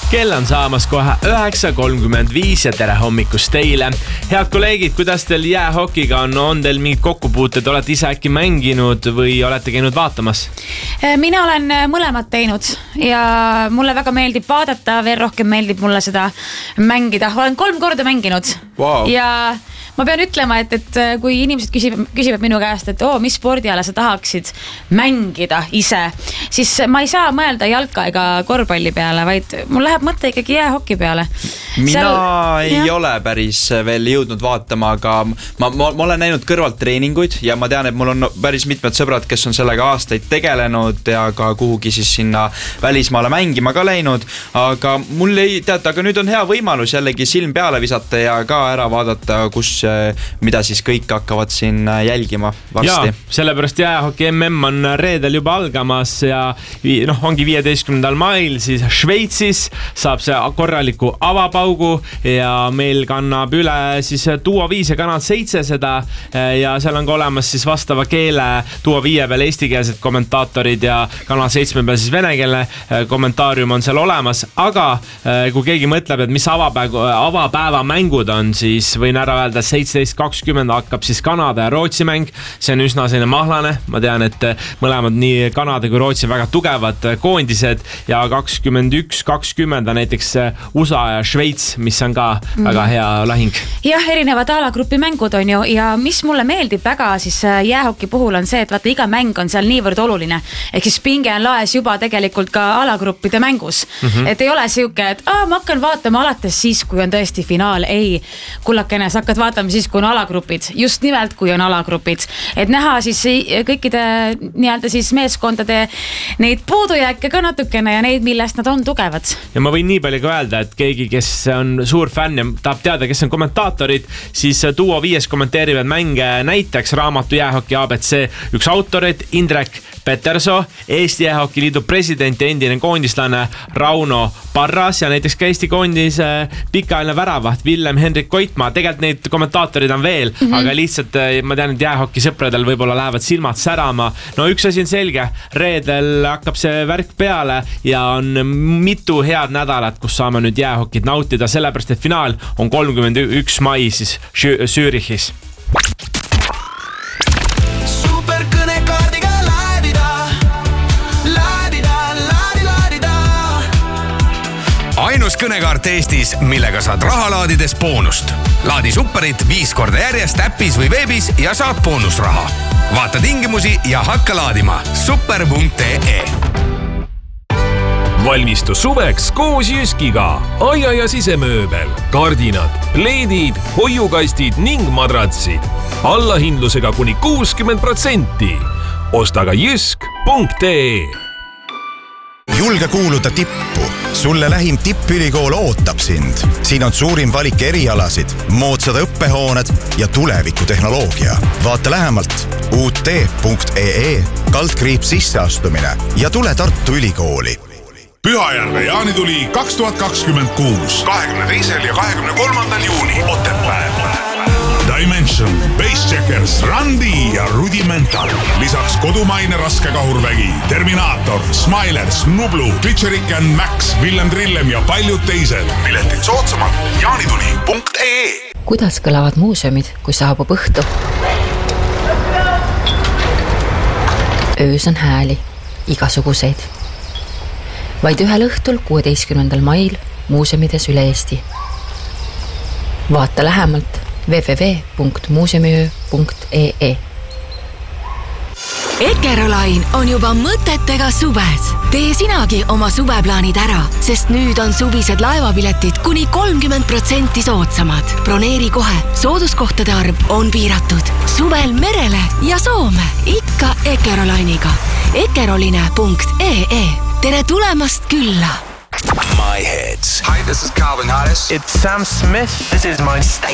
Kell on saamas kohe 9:35 ja tere hommikust teile. Head kolleegid, kuidas teil jäähokiga on teil mingid kokkupuuted, olete ise äkki mänginud või olete käinud vaatamas? Mina olen mõlemad teinud ja mulle väga meeldib vaadata, veel rohkem meeldib mulle seda mängida. Olen 3 korda mänginud ja ma pean ütlema, et kui inimesed küsivad minu käest, et mis spordiala sa tahaksid mängida ise, siis ma ei saa mõelda jalka ega korvpalli peale, vaid mul läheb mõte ikkagi jäähoki peale. Mina ei ole päris veel jõudnud vaatama, aga ma olen näinud kõrvalt treeninguid ja ma tean, et mul on päris mitmed sõbrad, kes on sellega aastaid tegelenud ja ka kuhugi siis sinna välismaale mängima ka läinud, aga mul ei teata, aga nüüd on hea võimalus jällegi silm peale visata ja ka ära vaadata, mida siis kõik hakkavad siin jälgima varsti. Ja, sellepärast jäähoki MM on reedel juba algamas ja ongi 15. mail siis Šveitsis saab see korraliku avapaugu ja meil kannab üle siis Duo 5 ja Kanal 7 seda ja seal on ka olemas siis vastava keele Duo 5 peal eestikeelsed kommentaatorid ja Kanal 7 peal siis venekeelne kommentaarium on seal olemas, aga kui keegi mõtleb, et mis avapäeva mängud on, siis võin ära öelda 17:20 hakkab siis Kanada ja Rootsi mäng. See on üsna selline mahlane. Ma tean, et mõlemad nii Kanada kui Rootsi väga tugevad koondised ja 21:20 on näiteks USA ja Šveits, mis on ka väga hea lahing. Jah, erinevad alagrupi mängud on ju ja mis mulle meeldib väga siis jäähoki puhul on see, et vaata iga mäng on seal niivõrd oluline. Ehk siis pinge on laes juba tegelikult ka alagruppide mängus. Et ei ole siuke, et ma hakkan vaatama alates siis, kui on tõesti finaal. Ei, kullakene, sa hakkad vaatama siis, kui on alagrupid. Just nimelt, kui on alagrupid. Et näha siis kõikide nii-öelda siis meeskondade neid puudujääke ka natukene ja neid, millest nad on tugevad. Ja ma võin nii palju ka öelda, et keegi, kes on suur fänn ja tahab teada, kes on kommentaatorid, siis Duo 5 kommenteerivad mänge näiteks raamatu Jäähoki ABC üks autorid Indrek Peterso, Eesti Jäähoki Liidu president ja endine koondislane Rauno Parras ja näiteks ka Eesti koondis pikaajaline väravaht Villem-Henrik Koitmaa. Tegelikult neid kommentaatorid on veel, aga lihtsalt ma tean, et jäähoki sõpradel võib-olla lähevad silmad särama. No üks asi on selge, reedel hakkab see värk peale ja on mitu head nädalat, kus saame nüüd jäähokit nautida, sellepärast et finaal on 31. mai siis Zürichis. Ainus kõnekaart Eestis, millega saad raha laadides boonust. Laadi Superit 5 korda järjest äppis või veebis ja saad boonusraha. Vaata tingimusi ja hakka laadima. Super.ee. Valmistu suveks koos Jyskiga. Aia ja sisemööbel, kardinad, leedid, hoiukastid ning madratsid. Allahindlusega kuni 60%. Osta ka jysk.ee. Julge kuuluda tippu. Sulle lähim tippülikool ootab sind. Siin on suurim valik erialasid, moodsad õppehooned ja tulevikutehnoloogia. Vaata lähemalt ut.ee, / sisseastumine ja tule Tartu Ülikooli. Pühajärve jaanituli 2026. 22. ja 23. juuni Otepää. Dimension, Basecheckers, Randi ja Rudimental. Lisaks kodumaine raskekahurvägi, Terminaator, Smilers, Nublu, Twitcherik and Max, Willem Trillem ja paljud teised. Piletid soodsamad jaanituli.ee. Kuidas kõlavad muuseumid, kui saabub õhtu? Öös on hääli, igasuguseid. Vaid ühel õhtul 16. mail muuseumides üle Eesti. Vaata lähemalt www.muuseumiöö.ee. Ekerolain on juba mõtetega suves. Tee sinagi oma suveplaanid ära, sest nüüd on suvised laevapiletid kuni 30% soodsamad. Broneeri kohe, sooduskohtade arv on piiratud. Suvel merele ja Soome, ikka Ekerolainiga. Ekeroline.ee. Tere tulemast külla! My Hits. Hi, this is Calvin Harris. It's Sam Smith. This is my